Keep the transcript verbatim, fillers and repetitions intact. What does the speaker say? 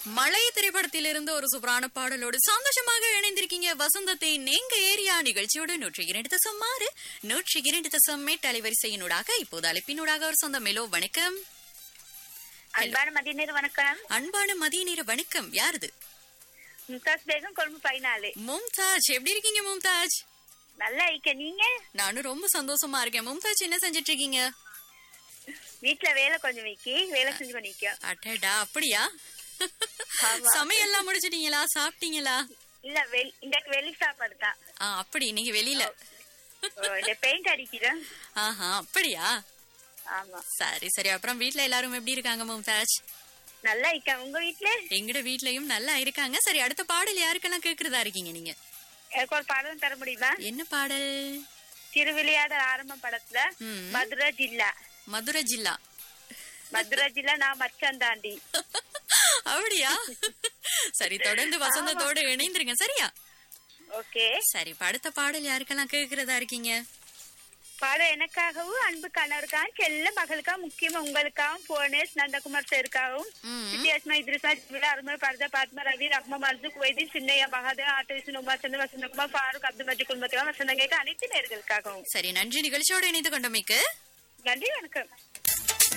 மழை திரைப்படத்திலிருந்து ஒரு சூப்பரான பாடலோடு சந்தோஷமாக இணைந்திருக்கீங்க. வசந்தத்தை நீங்க ஏரியா நிகழ்ச்சியோடு நூற்றி இரண்டு தசம் ஆறு நூற்றி இரண்டு தசம் எட்டு அலைவரிசையினூடாக இப்போது அழைப்பினூடாக ஒரு சொந்த மேலோ. வணக்கம். அன்பான மதிய நேர வணக்கம். அன்பான மதிய நேர வணக்கம். யாருது? மும்தாஜ் பேகம், கொழும்பு பதினாலு. மும்தாஜ், எப்படி இருக்கீங்க மும்தாஜ்? நல்லா இருக்க, நீங்க? நானும் ரொம்ப சந்தோஷமா இருக்கேன். மும்தாஜ், என்ன செஞ்சிட்டு இருக்கீங்க? வீட்டுல வேலை கொஞ்சம் வைக்கி வேலை செஞ்சு பண்ணிக்க. அடடா, அப்படியா? சமையல்லாம் முடிச்சிட்டீங்களா? சாப்பிட்டீங்களா? இல்ல, இன்றைக்கு வெளி சாப்பாடு தான். அப்படி இன்னைக்கு வெளியில பெயிண்ட் அடிக்கிறேன். ஆஹா, அப்படியா? ஆமா. சரி சரி. அப்புறம் வீட்டுல எல்லாரும் எப்படி இருக்காங்க மும்தாஜ்? நல்லா இருக்காங்க. உங்க வீட்டுல? எங்கட வீட்லயும் நல்லா இருக்காங்க. சரி, அடுத்த பாடல் யாருக்கெல்லாம் கேக்குறதா இருக்கீங்க நீங்க? எனக்கு ஒரு பாடல் தர முடியுமா? என்ன பாடல்? திருவிளையாடல் ஆரம்ப படத்துல மதுரை ஜில்லா. மதுரை ஜில்லா மதுரை ஜில்லா நான் மச்சான் தாண்டி. அப்படியா? சரி, தொடர்ந்து வசந்தத்தோட இணைந்துருங்க. சரியா? ஓகே. சரி, அடுத்த பாடல் யாருக்கெல்லாம் கேக்குறதா இருக்கீங்க? பாடம் எனக்காகவும் அன்பு கணவருக்காகவும் செல்ல மகளுக்காகவும் முக்கியமா உங்களுக்காகவும் புவனேஷ் நந்தகுமார் சாருக்காகவும் வித்தியாசமா இத்ரிசா ஜிமிலா அருமை பரதா பாத்மா ரவி ரஹ்மா மர்சூக் வைதி சின்னையா மகாதேவ் ஆட்டோவிசன் உமா சந்திர வசந்தகுமார் ஃபாரூக் அப்துல் மஜீத் குடும்பத்துக்காக வசந்தங்க அனைத்து நேர்களுக்காகவும். சரி, நன்றி. நிகழ்ச்சியோடு இணைந்து கொண்டமைக்கு நன்றி. வணக்கம்.